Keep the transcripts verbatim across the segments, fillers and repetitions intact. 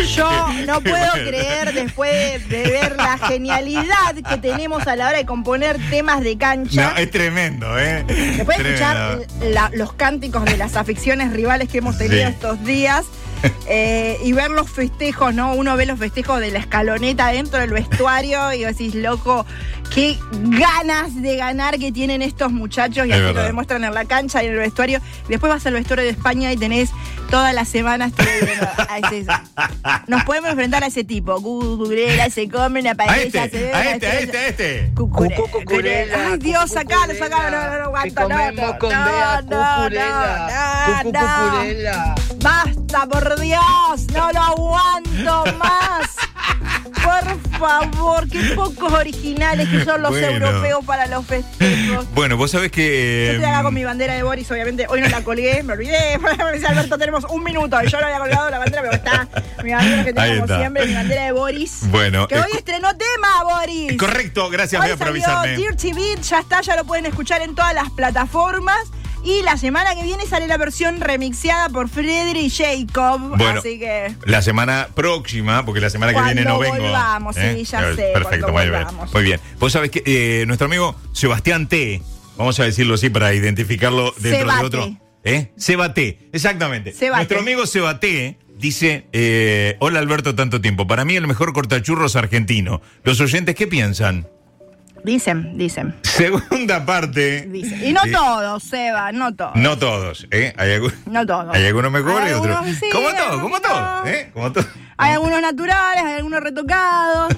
Yo no puedo creer, después de, de ver la genialidad que tenemos a la hora de componer temas de cancha. No, es tremendo, ¿eh? Después de escuchar la, los cánticos de las aficiones rivales que hemos tenido sí. estos días. Eh, y ver los festejos, ¿no? Uno ve los festejos de la escaloneta dentro del vestuario y decís, loco, qué ganas de ganar que tienen estos muchachos y es así verdad. Lo demuestran en la cancha y en el vestuario. Después vas al vestuario de España y tenés toda la semana estoy viendo a ese, nos podemos enfrentar a ese tipo. Cucurela, se come una paella, este, se bebe a este, a este, a este. Cucurela. Ay, Dios, sacalo, sacalo, no, no, no aguanto, no, no, no, no, no, no, no. Basta, por Dios, no lo aguanto más. Por favor, qué pocos originales que son los bueno. europeos para los festejos. Bueno, vos sabés que... Yo estoy acá con mi bandera de Boris, obviamente. Hoy no la colgué, me olvidé. Me dice Alberto, tenemos un minuto. Y yo no había colgado la bandera, pero está mi bandera que tengo como siempre, mi bandera de Boris. Bueno. Que hoy estrenó tema, Boris. Correcto, gracias hoy por avisarme. Dirty Beat, ya está, ya lo pueden escuchar en todas las plataformas. Y la semana que viene sale la versión remixeada por Freddy Jacob. Bueno, así que la semana próxima, porque la semana que viene no vengo. Volvamos, ¿eh? Sí, ya sé. Perfecto, muy bien. Muy bien. Vos sabés que eh, nuestro amigo Sebastián T, vamos a decirlo así para identificarlo dentro Sebate. de otro. ¿Eh? Sebate, exactamente. Sebate. Nuestro amigo Sebate dice: eh, hola Alberto, tanto tiempo. Para mí el mejor cortachurros argentino. ¿Los oyentes qué piensan? Dicen, dicen. Segunda parte. Dicen. Y no eh, todos, Seba, no todos. No todos, ¿eh? Hay algunos, no todos. Hay algunos mejores y otros. Sí, como todos, como todos, ¿eh? Como todos. Hay algunos naturales, hay algunos retocados.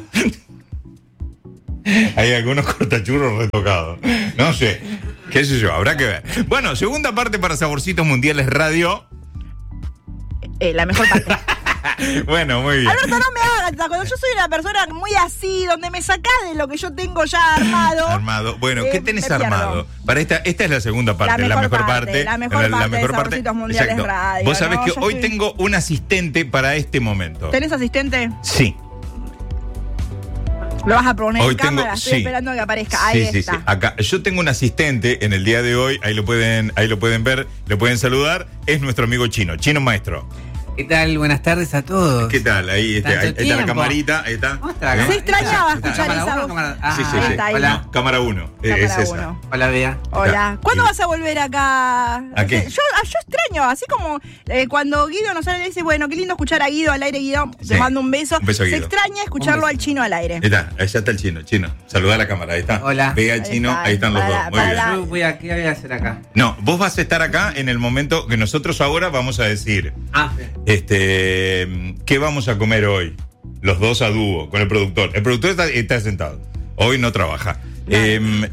Hay algunos cortachurros retocados. No sé. ¿Qué sé yo? Habrá que ver. Bueno, segunda parte para Saborcitos Mundiales Radio. Eh, la mejor parte. Bueno, muy bien. Alberto, no me hagas, cuando yo soy una persona muy así, donde me sacás de lo que yo tengo ya armado. Armado. Bueno, eh, ¿qué tenés armado? Para esta, esta es la segunda parte, la mejor, la mejor parte, parte. La mejor la, parte la mejor de Saborcitos Mundiales Exacto. Radio. Vos sabés ¿no? que yo hoy estoy... tengo un asistente para este momento. ¿Tenés asistente? Sí. Lo vas a poner hoy en cámara, tengo, estoy sí. esperando que aparezca. Ahí sí, está. Sí, sí. Acá. Yo tengo un asistente en el día de hoy, ahí lo pueden, ahí lo pueden ver, lo pueden saludar, es nuestro amigo Chino, Chino Maestro. ¿Qué tal? Buenas tardes a todos. ¿Qué tal? Ahí, este, ahí está la camarita, ahí está. ¿Eh? Se extrañaba escuchar esa voz. Ah, sí, sí, sí. Está, Hola. No, cámara uno. Es esa. Uno. Hola, Bea. Hola. ¿Cuándo vas a volver acá? ¿A qué? Yo, yo extraño, así como eh, cuando Guido nos sale y dice, bueno, qué lindo escuchar a Guido al aire, Guido. Te sí. mando un beso. Un beso a Guido. Se extraña escucharlo al Chino al aire. Ahí está, ahí está el Chino, Chino. Saluda a la cámara, ahí está. Hola. Vea al Chino, ahí, ahí están los para, dos. Muy bien. La... Yo voy a, ¿Qué voy a hacer acá? No, vos vas a estar acá en el momento que nosotros ahora vamos a decir. Ah. Este, ¿qué vamos a comer hoy? Los dos a dúo, con el productor. El productor está, está sentado. Hoy no trabaja. No. Eh,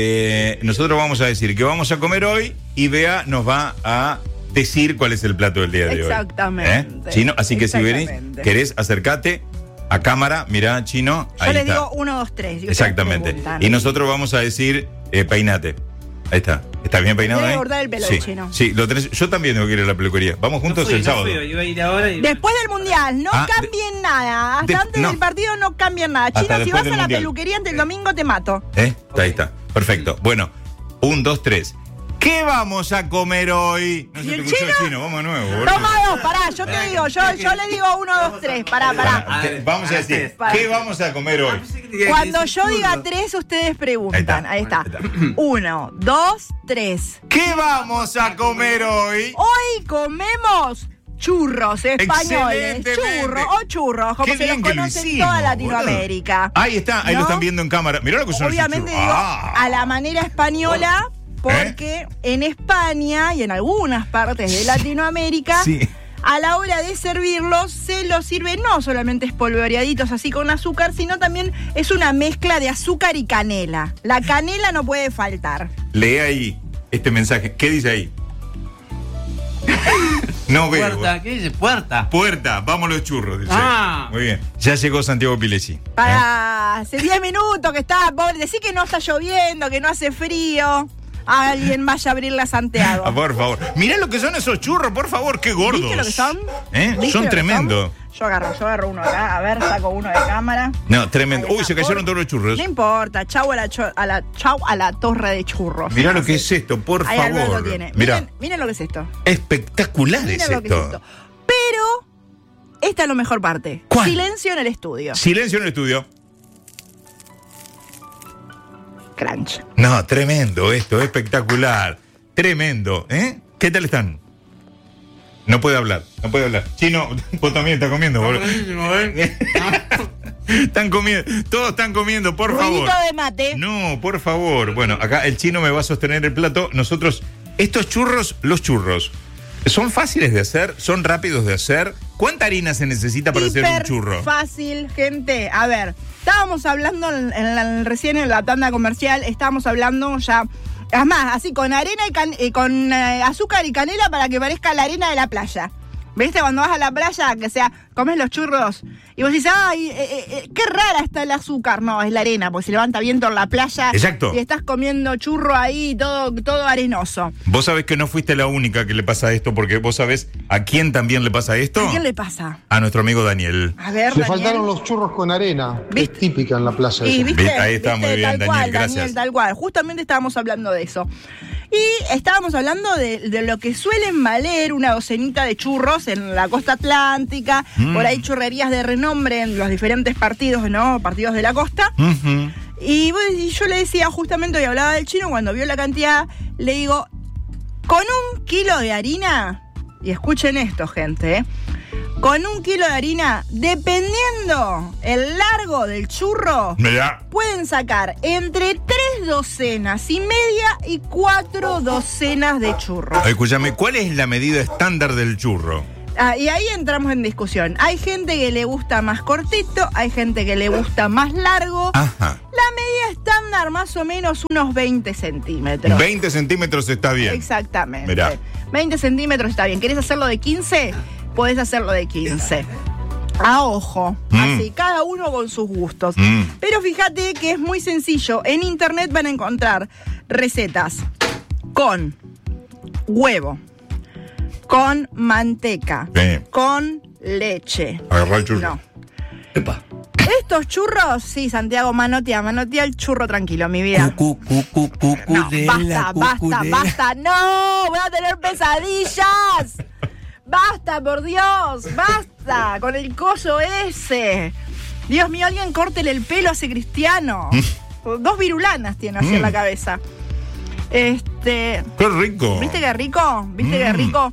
eh, nosotros vamos a decir qué vamos a comer hoy y Bea nos va a decir cuál es el plato del día de Exactamente. hoy. ¿Eh? Chino, así que si venís, querés, acércate a cámara, mirá, Chino. Yo ahí le está. digo uno, dos, tres. Exactamente. Y nosotros vamos a decir, eh, peinate. Ahí está. ¿Está bien peinado ahí? Debe cortar el pelo, sí. Chino. Sí, lo tenés. Yo también tengo que ir a la peluquería. Vamos juntos no fui, el no sábado. Fui, yo iba a ir ahora y... Después del Mundial, no ah, cambien de, nada. Hasta de, antes no. del partido no cambien nada. Chino, si vas a la mundial. peluquería antes del domingo, te mato. ¿Eh? Okay. Ahí está. Perfecto. Bueno, un, dos, tres. ¿Qué vamos a comer hoy? No se te escuchó el Chino, vamos de nuevo. Boludo. Toma dos, pará, yo te digo, yo, yo le digo uno, dos, tres, pará, pará. A ver, vamos a decir, pará. ¿Qué vamos a comer hoy? Cuando yo diga tres, ustedes preguntan. Ahí está. Ahí está. Uno, dos, tres. ¿Qué vamos a comer hoy? Hoy comemos churros españoles. Churros o churros, como se los conoce en toda Latinoamérica. Ahí está, ahí ¿no? lo están viendo en cámara. Mirá lo que son Obviamente los digo, ah. a la manera española. Porque ¿Eh? en España y en algunas partes de Latinoamérica, sí. a la hora de servirlos, se los sirve no solamente espolvoreaditos así con azúcar, sino también es una mezcla de azúcar y canela. La canela no puede faltar. Lee ahí este mensaje. ¿Qué dice ahí? No veo. Puerta, ¿qué dice? Puerta. Puerta, vamos los churros, dice. Ah. Muy bien. Ya llegó Santiago Pilesi. Para, ¿eh? Hace diez minutos que está, pobre, decí que no está lloviendo, que no hace frío. Alguien vaya a abrirle a Santiago. Ah, por favor. Mirá lo que son esos churros, por favor, qué gordos. ¿Viste lo que son? ¿Eh? Son tremendos. Yo agarro, yo agarro uno acá, a ver, saco uno de cámara. No, tremendo. Uy, se cayeron todos los churros. No importa, chau a la, cho, a la, chau a la torre de churros. Mirá lo que es esto, por Ahí favor. Alberto tiene. Mirá. Miren, miren lo que es esto. Espectacular miren es lo esto. Que es esto. Pero esta es la mejor parte. ¿Cuál? Silencio en el estudio. Silencio en el estudio. Crunch. No, tremendo esto, espectacular. Tremendo, ¿eh? ¿Qué tal están? No puede hablar, no puede hablar. Chino, vos también estás comiendo, boludo. Están comiendo, todos están comiendo, por Ruidito favor. de mate. No, por favor. Bueno, acá el chino me va a sostener el plato. Nosotros, estos churros, los churros, ¿son fáciles de hacer? ¿Son rápidos de hacer? ¿Cuánta harina se necesita para hacer un churro? Fácil, gente. A ver, estábamos hablando en, en la, recién en la tanda comercial, estábamos hablando ya, además, así con arena y can, eh, con eh, azúcar y canela para que parezca la arena de la playa. ¿Viste? Cuando vas a la playa, que sea, comes los churros y vos dices, ay, eh, eh, qué rara está el azúcar. No, es la arena, porque se levanta viento en la playa. Exacto. Y estás comiendo churro ahí, todo, todo arenoso. Vos sabés que no fuiste la única que le pasa esto, porque vos sabés a quién también le pasa esto. ¿A quién le pasa? A nuestro amigo Daniel. A ver, Le Daniel. faltaron los churros con arena, que es ¿Viste? típica en la playa. Y esa. viste, Ahí está, viste, muy bien, tal Daniel, cual, gracias. Daniel, tal cual. Justamente estábamos hablando de eso. Y estábamos hablando de, de lo que suelen valer una docenita de churros en la costa atlántica. Mm. Por ahí churrerías de renombre en los diferentes partidos, ¿no? Partidos de la costa. Uh-huh. Y, bueno, y yo le decía justamente, y hablaba del chino, cuando vio la cantidad, le digo, con un kilo de harina, y escuchen esto, gente, ¿eh? Con un kilo de harina, dependiendo el largo del churro, Mirá. pueden sacar entre tres docenas y media y cuatro docenas de churros. Escúchame, ¿cuál es la medida estándar del churro? Ah, y ahí entramos en discusión. Hay gente que le gusta más cortito, hay gente que le gusta más largo. Ajá. La medida estándar, más o menos unos veinte centímetros. veinte centímetros está bien. Exactamente. Mirá. veinte centímetros está bien. ¿Querés hacerlo de quince? Podés hacerlo de quince. A ojo. Mm. Así, cada uno con sus gustos. Mm. Pero fíjate que es muy sencillo. En internet van a encontrar recetas con huevo, con manteca, Sí. con leche. Agarrá el churro. No. Epa. Estos churros, sí, Santiago, manotea, manotea el churro tranquilo, mi vida. Cu, cu, cu, cu, No, cucudela, basta, basta, cucudela. basta. No, voy a tener pesadillas. Basta, por Dios, basta con el coso ese. Dios mío, alguien córtele el pelo a ese cristiano. Dos virulanas tiene así Mm. en la cabeza. Este, Qué rico. ¿viste qué rico? ¿Viste qué Mm. rico?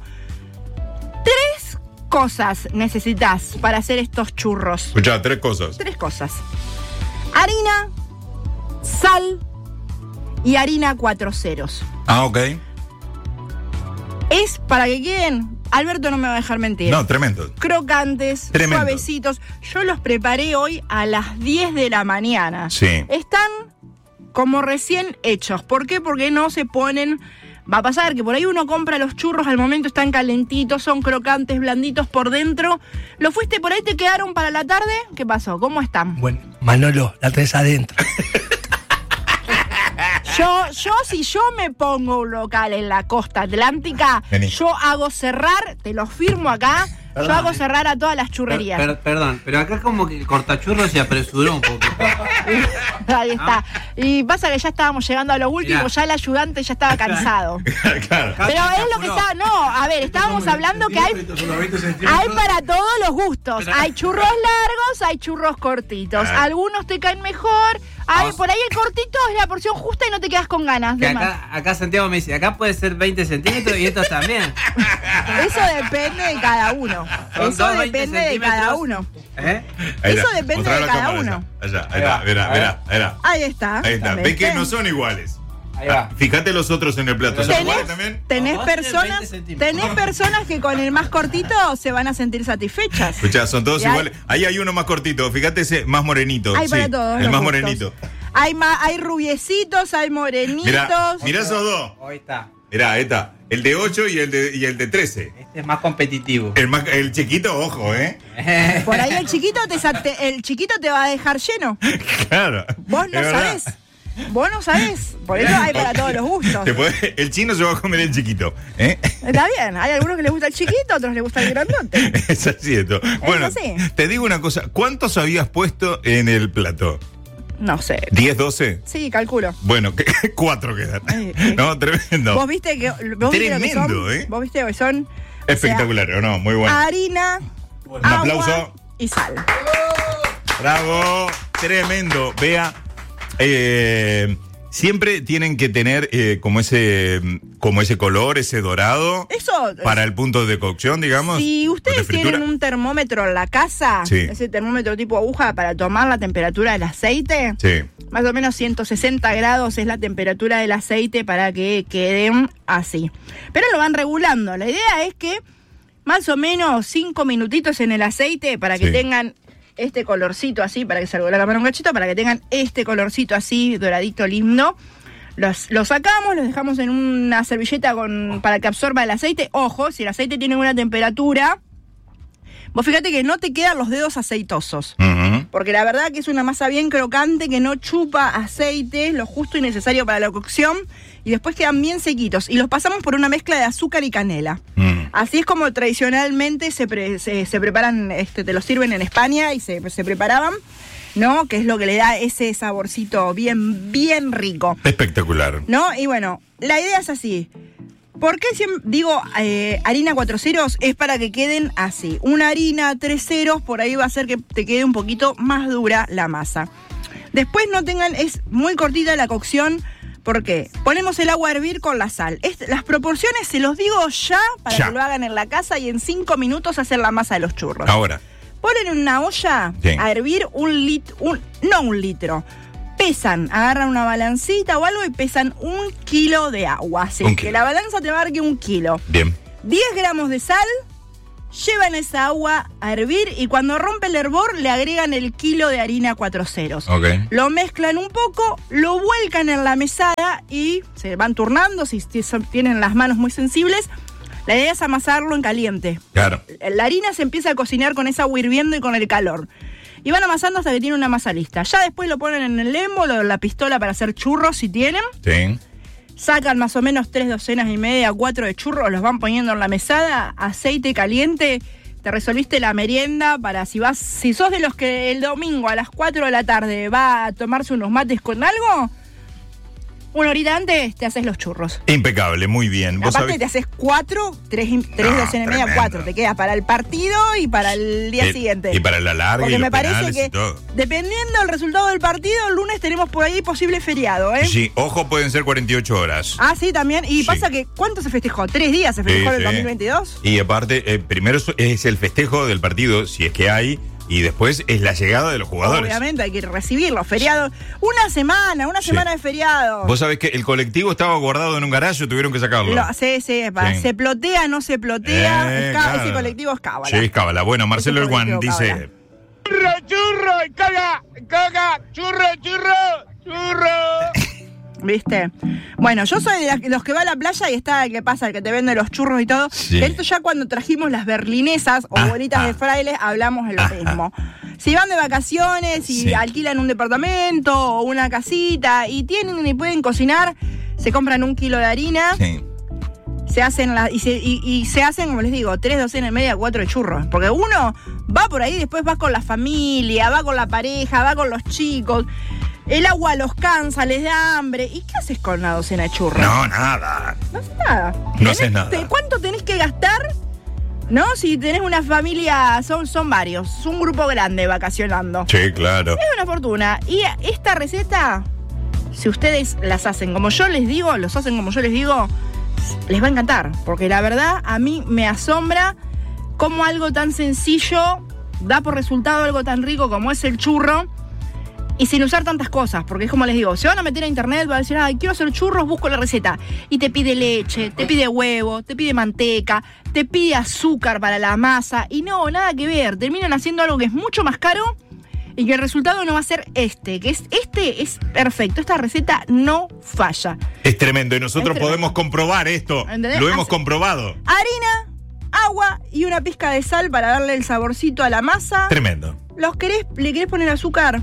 Tres cosas necesitas para hacer estos churros. Escuchá, tres cosas. Tres cosas. Harina, sal y harina cuatro ceros. Ah, ok. Es para que queden, Alberto no me va a dejar mentir, No, tremendo. crocantes, Tremendo. suavecitos. Yo los preparé hoy a las diez de la mañana. Sí. Están como recién hechos. ¿Por qué? Porque no se ponen... Va a pasar que por ahí uno compra los churros, al momento están calentitos, son crocantes, blanditos por dentro. ¿Lo fuiste por ahí, te quedaron para la tarde? ¿Qué pasó? ¿Cómo están? Bueno, Manolo, la traes adentro. Yo, yo, si yo me pongo un local en la costa atlántica, Vení. yo hago cerrar, te lo firmo acá, Perdón, yo hago eh. cerrar a todas las Per- churrerías. per- perdón, pero acá como que el cortachurro se apresuró un poco. Ahí está. Y pasa que ya estábamos llegando a lo último, Mirá. ya el ayudante ya estaba cansado. Claro. Pero es lo que está, no, a ver, estábamos hablando que hay, hay para todos los gustos. Hay churros largos, hay churros cortitos. Ah. Algunos te caen mejor, hay, Vamos. por ahí el cortito es la porción justa y no te quedas con ganas Que de más. acá, acá Santiago me dice, acá puede ser veinte centímetros y estos también. Eso depende de cada uno. Son Eso dos veinte depende de cada centímetros. uno. ¿Eh? Ahí Eso está. depende Mostrá de la cada cámara uno. Allá, allá, Ahí allá, va, verá, a verá, ver. verá. Ahí está. Ahí está. Ves que no son iguales. Ahí va. Fíjate los otros en el plato. ¿Son ¿Tenés? iguales también? Tenés No, vos tenés personas, veinte centímetros. tenés personas que con el más cortito se van a sentir satisfechas. Escuchá, son todos Y hay- iguales. Ahí hay uno más cortito. Fíjate ese más morenito. Hay sí, para todos el los más gustos. morenito. Hay ma- hay rubiecitos, hay morenitos. Mirá, mirá esos dos. Ahí está. Mirá, ahí está. El de ocho y el de, y el de trece. Este es más competitivo. El, más, el chiquito, ojo, ¿eh? Por ahí el chiquito te, sa- te- el chiquito te va a dejar lleno. Claro. Vos no Es verdad. sabés. Vos no sabés. Por eso hay para todos los gustos. Te podés- el chino se va a comer el chiquito. ¿eh? Está bien. Hay algunos que les gusta el chiquito, otros les gusta el grandote. Es así esto. Bueno, así. te digo una cosa. ¿Cuántos habías puesto en el plato? No sé. ¿diez, doce? Sí, calculo. Bueno, cuatro quedan. Ay, eh. No, tremendo. Vos viste que. Vos viste lo que Tremendo, son, ¿eh? Vos viste que son. Espectacular, ¿o no? Muy bueno. Harina, Un aplauso. Y sal. Bravo, tremendo. Vea, eh, siempre tienen que tener eh, como ese como ese color, ese dorado. Eso. Para el punto de cocción, digamos. Si ustedes tienen un termómetro en la casa, sí. ese termómetro tipo aguja para tomar la temperatura del aceite, sí. más o menos ciento sesenta grados es la temperatura del aceite para que queden así. Pero lo van regulando. La idea es que más o menos cinco minutitos en el aceite para que sí. tengan este colorcito así, para que salga la cámara un cachito, para que tengan este colorcito así, doradito, lindo. Los, los sacamos, los dejamos en una servilleta con, para que absorba el aceite. Ojo, si el aceite tiene una temperatura, vos fíjate que no te quedan los dedos aceitosos. Uh-huh. Porque la verdad que es una masa bien crocante que no chupa aceite, lo justo y necesario para la cocción. Y después quedan bien sequitos. Y los pasamos por una mezcla de azúcar y canela. Mm. Así es como tradicionalmente se, pre, se, se preparan, este, te los sirven en España y se, se preparaban, ¿no? Que es lo que le da ese saborcito bien, bien rico. Espectacular. ¿No? Y bueno, la idea es así. ¿Por qué siempre digo eh, harina cuatro ceros? Es para que queden así. Una harina tres ceros, por ahí va a hacer que te quede un poquito más dura la masa. Después no tengan, es muy cortita la cocción. ¿Por qué? Ponemos el agua a hervir con la sal. Este, las proporciones se los digo ya para ya. que lo hagan en la casa y en cinco minutos hacer la masa de los churros. Ahora. Ponen en una olla sí. a hervir un litro, un, no un litro. Pesan, agarran una balancita o algo y pesan un kilo de agua. Así un que kilo. la balanza te marque un kilo. Bien. diez gramos de sal, llevan esa agua a hervir y cuando rompe el hervor le agregan el kilo de harina cuatro ceros. Okay. Lo mezclan un poco, lo vuelcan en la mesada y se van turnando si tienen las manos muy sensibles. La idea es amasarlo en caliente. Claro. La harina se empieza a cocinar con esa agua hirviendo y con el calor. Y van amasando hasta que tiene una masa lista. Ya después lo ponen en el émbolo o en la pistola para hacer churros si tienen. Sí. Sacan más o menos tres docenas y media, cuatro de churros, los van poniendo en la mesada, aceite caliente, te resolviste la merienda para si vas, si sos de los que el domingo a las cuatro de la tarde va a tomarse unos mates con algo, una horita antes te haces los churros. Impecable, muy bien. ¿Vos Aparte sabés? te haces cuatro, tres, tres No, docenas y media, tremendo. cuatro. Te queda para el partido y para el día El- siguiente. Y para la larga Porque y me los parece penales que, y todo. dependiendo del resultado del partido, el lunes tenemos por ahí posible feriado, ¿eh? Sí, ojo, pueden ser cuarenta y ocho horas. Ah, sí, también. Y Sí. pasa que, ¿cuánto se festejó? ¿Tres días se festejó Sí, el sí. dos mil veintidós? Y aparte, eh, primero es el festejo del partido, si es que hay, y después es la llegada de los jugadores. Obviamente hay que recibirlo. Feriado. Una semana, una Sí. semana de feriado. Vos sabés que el colectivo estaba guardado en un garaje, tuvieron que sacarlo. Lo, sí, sí, pa- Sí. se plotea, no se plotea. Eh, es ca- claro. Ese colectivo es cábala. Sí, es cábala. Bueno, Marcelo Ese Elguán colectivo dice... cábala. Churro, churro, y caga, caga, churro, churro, churro. ¿Viste? Bueno, yo soy de las- los que va a la playa y está el que pasa, el que te vende los churros y todo. Sí. Esto ya cuando trajimos las berlinesas o Ah, bolitas ah. de fraile, hablamos de lo Ah, mismo. Si van de vacaciones y Sí. alquilan un departamento o una casita y tienen y pueden cocinar, se compran un kilo de harina, Sí. se hacen la, y, se, y, y se hacen, como les digo, tres docenas y media, cuatro de churros. Porque uno va por ahí, después va con la familia, va con la pareja, va con los chicos. El agua los cansa, les da hambre. ¿Y qué haces con una docena de churros? No, nada. No haces nada. No Tenés- haces nada. te- ¿Cuánto tenés que gastar? ¿No? Si tenés una familia, son, son varios, es un grupo grande vacacionando. Sí, claro. Es una fortuna. Y esta receta, si ustedes las hacen como yo les digo, los hacen como yo les digo, les va a encantar. Porque la verdad, a mí me asombra cómo algo tan sencillo da por resultado algo tan rico como es el churro. Y sin usar tantas cosas, porque es como les digo, se van a meter a internet, va a decir, ay, quiero hacer churros, busco la receta. Y te pide leche, te pide huevo, te pide manteca, te pide azúcar para la masa. Y no, nada que ver. Terminan haciendo algo que es mucho más caro y que el resultado no va a ser este, que es este es perfecto. Esta receta no falla. Es tremendo y nosotros Es tremendo. podemos comprobar esto. ¿Entendés? Lo hemos Hace- comprobado. Harina, agua y una pizca de sal para darle el saborcito a la masa. Tremendo. ¿Los querés, le querés poner azúcar?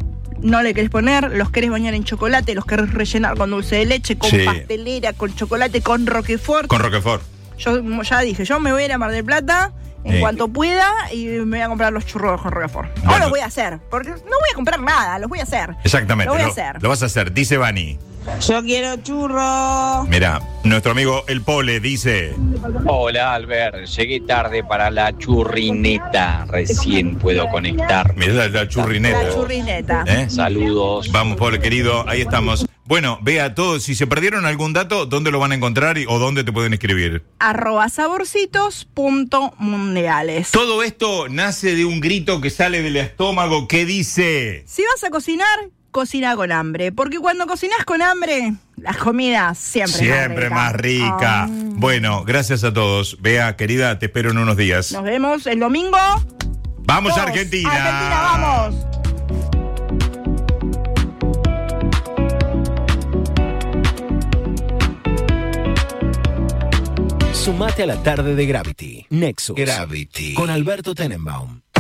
No le querés poner, los querés bañar en chocolate, los querés rellenar con dulce de leche, con Sí. pastelera, con chocolate, con roquefort. Con Roquefort. Yo ya dije, yo me voy a ir a Mar del Plata en Sí. cuanto pueda y me voy a comprar los churros con roquefort. No Bueno. los voy a hacer, porque no voy a comprar nada, los voy a hacer. Exactamente. Lo voy a hacer. Lo vas a hacer. Dice Vani. Yo quiero churro. Mira, nuestro amigo El Pole dice... Hola, Albert. Llegué tarde para la churrineta. Recién puedo conectar. Mira la, la churrineta. La churrineta. ¿Eh? Saludos. Vamos, Pole, querido, ahí estamos. Bueno, vea todos, si se perdieron algún dato, ¿dónde lo van a encontrar y, o dónde te pueden escribir? Arroba saborcitos punto mundiales. Todo esto nace de un grito que sale del estómago que dice... Si vas a cocinar, cocina con hambre. Porque cuando cocinas con hambre, la comida siempre, Siempre más rica. Más rica. Oh. Bueno, gracias a todos. Bea, querida, te espero en unos días. Nos vemos el domingo. ¡Vamos, Dos. Argentina! ¡Argentina, vamos! Sumate a la tarde de Gravity. Nexus. Gravity. Con Alberto Tenenbaum.